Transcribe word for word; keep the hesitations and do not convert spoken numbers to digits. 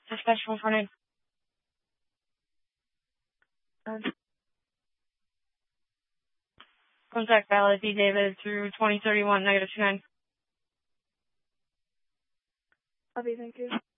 Dispatch one four nine. Um, contact valid D. David through twenty thirty-one, negative two nine. Copy, thank you.